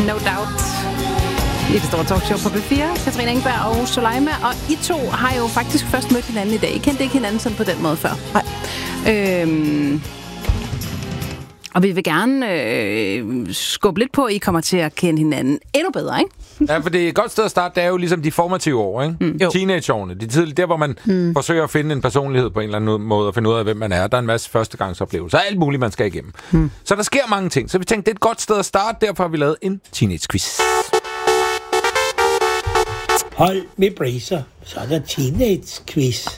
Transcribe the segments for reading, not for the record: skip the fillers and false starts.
No Doubt. I det store talkshow på B4. Katrine Engberg og Soleima. Og I to har jo faktisk først mødt hinanden i dag. I kendte ikke hinanden sådan på den måde før. Nej. Og vi vil gerne skubbe lidt på, at I kommer til at kende hinanden endnu bedre, ikke? Ja, for det er et godt sted at starte. Det er jo ligesom de formative år, ikke? Teenageårene. De tidlige, der hvor man forsøger at finde en personlighed på en eller anden måde, og finde ud af, hvem man er. Der er en masse førstegangsoplevelser. Alt muligt, man skal igennem. Så der sker mange ting. Så vi tænkte, det er et godt sted at starte. Derfor har vi lavet en teenage-quiz. Hold med bracer, så er der teenage-quiz.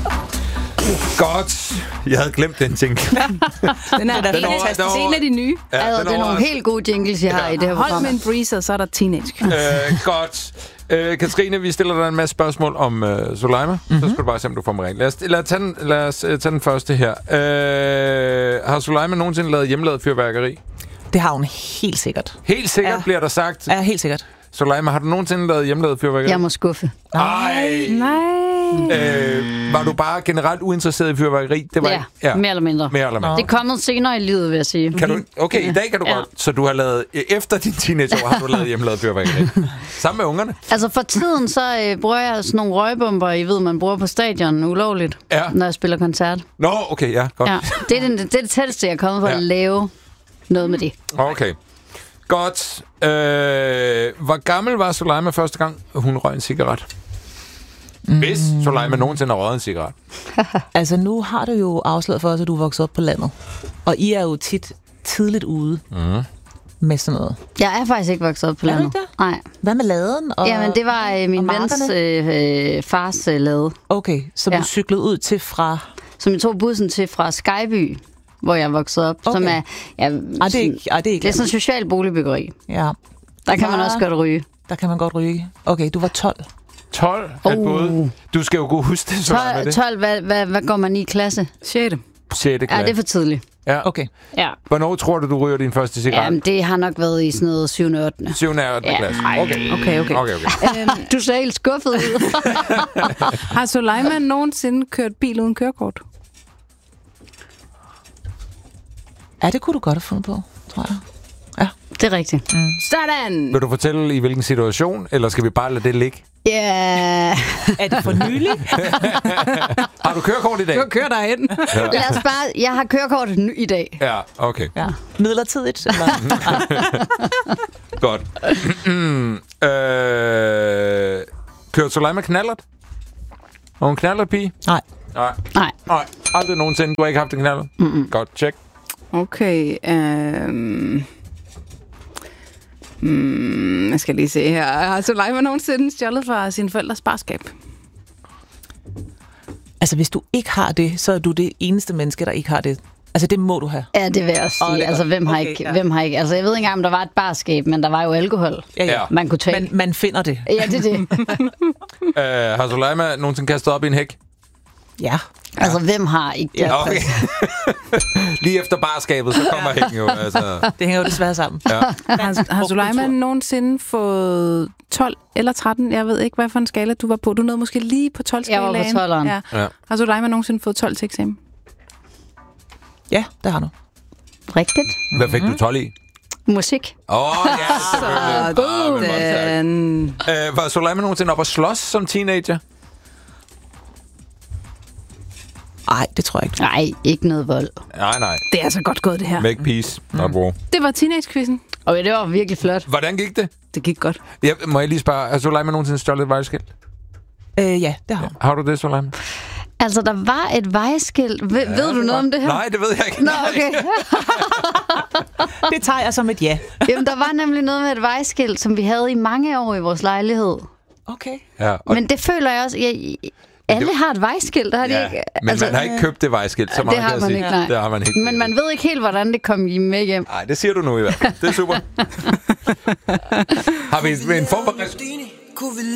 Godt. Jeg havde glemt den ting. Den er en af de nye. Ja, det er nogle helt gode jingles, jeg har i det her program. Hold med en breezer, så er der teenage. Godt. Katrine, vi stiller dig en masse spørgsmål om Soleima. Så skal du bare se, om du får mig rent. Lad os tage den første her. Har Soleima nogensinde lavet hjemmelavet fyrværkeri? Det har hun helt sikkert. Helt sikkert, bliver der sagt. Ja, helt sikkert. Soleima, har du nogensinde lavet hjemmelavet fyrværkeri? Jeg må skuffe. Nej. Var du bare generelt uinteresseret i fyrværkeri? Det var mere eller mindre. Mere eller mindre. Det er kommet senere i livet, vil jeg sige. Kan du, okay, i dag kan du godt. Så du har lavet, efter din teenageår, har du lavet hjemmelavet fyrværkeri. Sammen med ungerne? Altså for tiden, så bruger jeg sådan nogle røgbomber, I ved, man bruger på stadion ulovligt, når jeg spiller koncert. Nå, okay, ja, godt. Ja, det er det tætteste, jeg er kommet på at lave noget med det. Okay. Godt. Hvor gammel var Soleima første gang, hun røg en cigaret? Hvis Soleima nogensinde har røget en cigaret. Altså, nu har du jo afsløret for os, at du er vokset op på landet. Og I er jo tit tidligt ude med sådan noget. Jeg er faktisk ikke vokset op på landet. Nej. Hvad med laden? Jamen, det var min vens fars lade. Okay, så du cyklede ud til fra... Som jeg tog bussen til fra Skyby, hvor jeg voksede op. Okay. Som er... det er sådan en social boligbyggeri. Ja. Der kan man også godt ryge. Der kan man godt ryge. Okay, du var 12. 12 at både. Du skal jo kunne huske det. 12, hvad går man i klasse? 6. 6. klasse. Ja, det er for tidligt. Ja. Okay. Ja. Hvornår tror du ryger din første cigaret? Jamen, det har nok været i sådan noget 7. og 8. 7. og 8. klasse. Okay. Du ser helt skuffet ud. Har Soleima nogensinde kørt bil uden kørekort? Ja, det kunne du godt have fundet på, tror jeg. Ja. Det er rigtigt. Sådan! Vil du fortælle i hvilken situation, eller skal vi bare lade det ligge? Ja. Er det for nylig? Har du kørekort i dag? Du kører derhen. Lad os bare... Jeg har kørekort i dag. Ja, okay. Ja. Midlertidigt? Eller? Godt. Kørte Soleima knallert? Var hun knallertpige? Nej. Aldrig nogensinde. Du har ikke haft en knallert? Godt, check. Okay. Jeg skal lige se her. Har Soleima nogensinde stjålet fra sine forældres sparskab? Altså, hvis du ikke har det, så er du det eneste menneske, der ikke har det. Altså, det må du have. Ja, det vil jeg også sige. Altså, hvem har ikke? Altså, jeg ved ikke engang, om der var et barskab, men der var jo alkohol. Ja. Man kunne tage. Man finder det. Ja, det er det. Har Soleima nogensinde kastet op i en hæk? Ja. Altså, hvem har ikke det? Ja, okay. Lige efter barskabet, så kommer hækken jo. Altså. Det hænger jo desværre sammen. Ja. Har Soleima nogensinde fået 12 eller 13? Jeg ved ikke, hvad for en skala du var på. Du nåede måske lige på 12-skalaen. Jeg var på 12'eren. Ja. Har Soleima nogensinde fået 12 til eksamen? Ja, det har du. Rigtigt. Hvad fik du 12 i? Musik. Ja, selvfølgelig. Var Soleima nogensinde op at slås som teenager? Nej, det tror jeg ikke. Nej, ikke noget vold. Nej. Det er altså godt gået, det her. Make peace, not war. Det var teenage-quizzen. Og det var virkelig flot. Hvordan gik det? Det gik godt. Ja, må jeg lige spørge, har Soleima nogensinde stjålet et vejskilt? Ja, det har hun. Har du det, Soleima? Altså, der var et vejskilt. Ved du noget om det her? Nej, det ved jeg ikke. Nå, okay. Det tager jeg som et ja. Jamen, der var nemlig noget med et vejskilt, som vi havde i mange år i vores lejlighed. Okay. Ja, men det føler jeg også... Alle har et vejskilt, har de ikke? Men man har ikke købt det vejskilt, så meget det har man ikke, nej. Det har man ikke. Men man ved ikke helt, hvordan det kom med hjem. Nej, det siger du nu i hvert fald. Det er super. Har vi en form for...